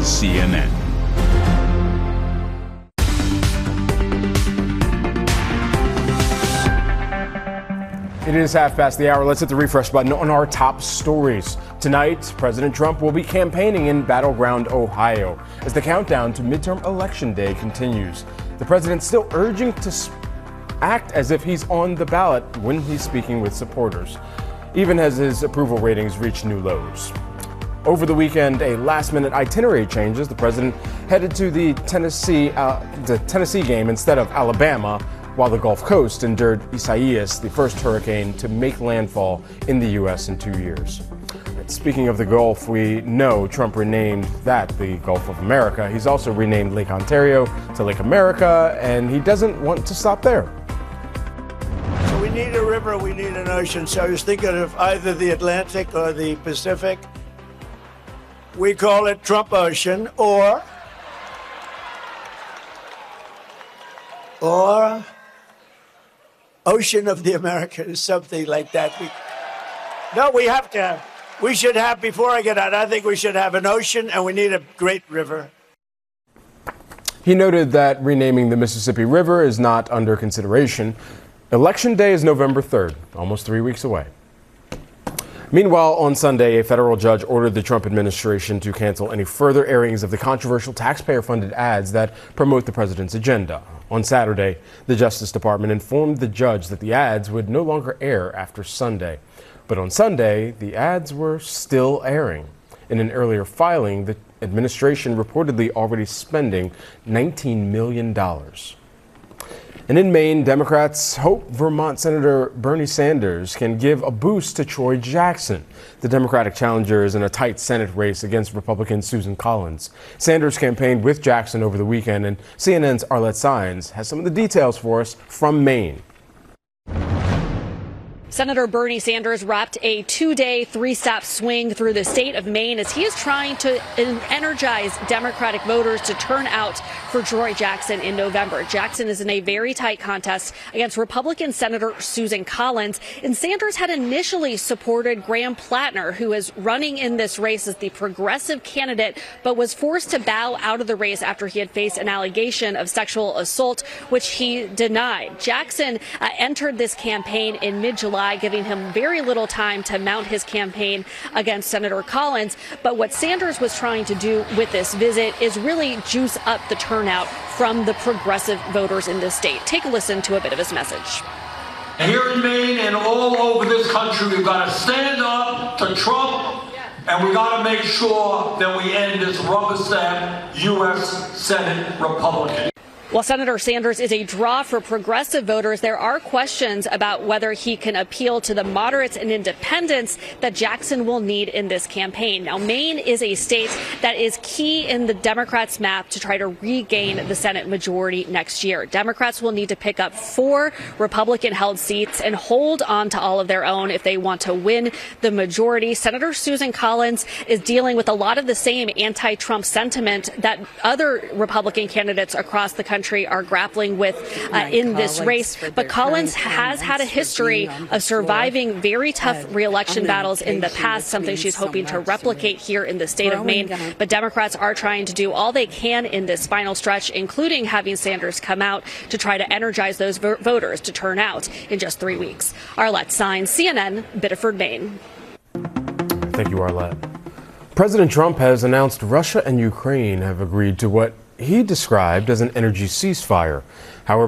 is CNN. It is half past the hour. Let's hit the refresh button on our top stories. Tonight, President Trump will be campaigning in battleground Ohio as the countdown to midterm election day continues. The president's still urging to act as if he's on the ballot when he's speaking with supporters, even as his approval ratings reach new lows. Over the weekend, a last-minute itinerary changes. The president headed to the Tennessee game instead of Alabama, while the Gulf Coast endured Isaias, the first hurricane to make landfall in the U.S. in 2 years. Speaking of the Gulf, we know Trump renamed that the Gulf of America. He's also renamed Lake Ontario to Lake America, and he doesn't want to stop there. So we need a river, we need an ocean. So I was thinking of either the Atlantic or the Pacific. We call it Trump Ocean, or Ocean of the Americas, something like that. We should have, before I get out, I think we should have an ocean and we need a great river. He noted that renaming the Mississippi River is not under consideration. Election Day is November 3rd, almost 3 weeks away. Meanwhile, on Sunday, a federal judge ordered the Trump administration to cancel any further airings of the controversial taxpayer-funded ads that promote the president's agenda. On Saturday, the Justice Department informed the judge that the ads would no longer air after Sunday. But on Sunday, the ads were still airing. In an earlier filing, the administration reportedly already spending $19 million. And in Maine, Democrats hope Vermont Senator Bernie Sanders can give a boost to Troy Jackson. The Democratic challenger is in a tight Senate race against Republican Susan Collins. Sanders campaigned with Jackson over the weekend, and CNN's Arlette Saenz has some of the details for us from Maine. Senator Bernie Sanders wrapped a 2-day, 3-stop swing through the state of Maine as he is trying to energize Democratic voters to turn out for Troy Jackson in November. Jackson is in a very tight contest against Republican Senator Susan Collins, and Sanders had initially supported Graham Plattner, who is running in this race as the progressive candidate, but was forced to bow out of the race after he had faced an allegation of sexual assault, which he denied. Jackson entered this campaign in mid-July, giving him very little time to mount his campaign against Senator Collins. But what Sanders was trying to do with this visit is really juice up the turnout from the progressive voters in this state. Take a listen to a bit of his message. Here in Maine and all over this country, we've got to stand up to Trump, and we've got to make sure that we end this rubber stamp U.S. Senate Republican. While Senator Sanders is a draw for progressive voters, there are questions about whether he can appeal to the moderates and independents that Jackson will need in this campaign. Now, Maine is a state that is key in the Democrats' map to try to regain the Senate majority next year. Democrats will need to pick up 4 Republican-held seats and hold on to all of their own if they want to win the majority. Senator Susan Collins is dealing with a lot of the same anti-Trump sentiment that other Republican candidates across the country are grappling with in this race. But Collins has had a history of surviving very tough re-election battles in the past, something she's hoping to replicate here in the state of Maine. But Democrats are trying to do all they can in this final stretch, including having Sanders come out to try to energize those voters to turn out in just 3 weeks. Arlette Saenz, CNN, Biddeford, Maine. Thank you, Arlette. President Trump has announced Russia and Ukraine have agreed to what he described as an energy ceasefire. However,